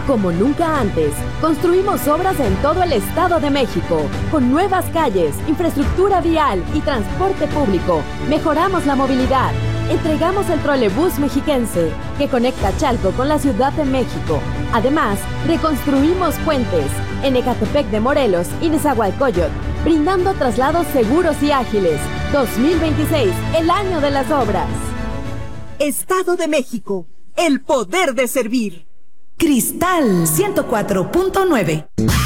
Como nunca antes, construimos obras en todo el Estado de México, con nuevas calles, infraestructura vial y transporte público. Mejoramos la movilidad. Entregamos el trolebús mexiquense, que conecta Chalco con la Ciudad de México. Además, reconstruimos puentes en Ecatepec de Morelos y Nezahualcóyotl, brindando traslados seguros y ágiles. 2026, el año de las obras. Estado de México, el poder de servir. Cristal 104.9.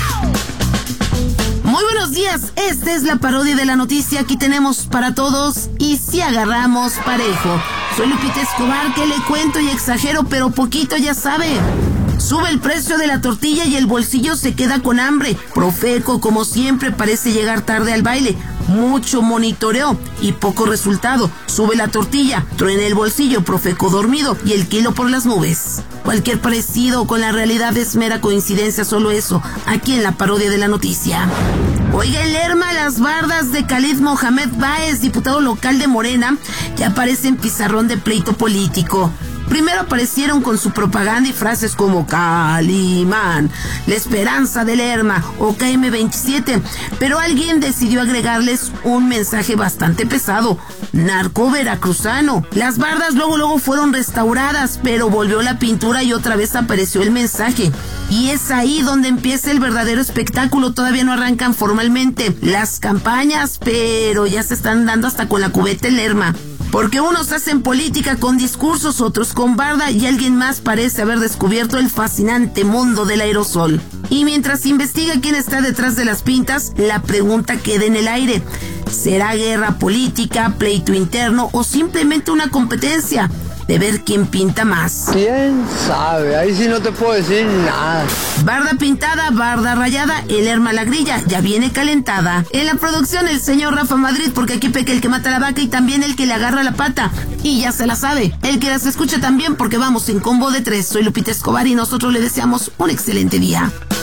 Muy buenos días, esta es la parodia de la noticia. Aquí tenemos para todos y si agarramos parejo. Soy Lupita Escobar, que le cuento y exagero, pero poquito ya sabe. Sube el precio de la tortilla y el bolsillo se queda con hambre. Profeco, como siempre, parece llegar tarde al baile. Mucho monitoreo y poco resultado. Sube la tortilla, truena el bolsillo, Profeco dormido y el kilo por las nubes. Cualquier parecido con la realidad es mera coincidencia, solo eso, aquí en la parodia de la noticia. Oiga, el Lerma, las bardas de Khalid Mohamed Báez, diputado local de Morena, ya aparecen pizarrón de pleito político. Primero aparecieron con su propaganda y frases como Calimán, la esperanza del Lerma o KM27, pero alguien decidió agregarles un mensaje bastante pesado: narco veracruzano. Las bardas luego fueron restauradas, pero volvió la pintura y otra vez apareció el mensaje. Y es ahí donde empieza el verdadero espectáculo. Todavía no arrancan formalmente las campañas, pero ya se están dando hasta con la cubeta el Lerma. Porque unos hacen política con discursos, otros con barda, y alguien más parece haber descubierto el fascinante mundo del aerosol. Y mientras se investiga quién está detrás de las pintas, la pregunta queda en el aire: ¿será guerra política, pleito interno o simplemente una competencia de ver quién pinta más? ¿Quién sabe? Ahí sí no te puedo decir nada. Barda pintada, barda rayada, el Lerma la grilla ya viene calentada. En la producción el señor Rafa Madrid, porque aquí peca el que mata la vaca y también el que le agarra la pata. Y ya se la sabe, el que las escucha también, porque vamos en combo de 3. Soy Lupita Escobar y nosotros le deseamos un excelente día.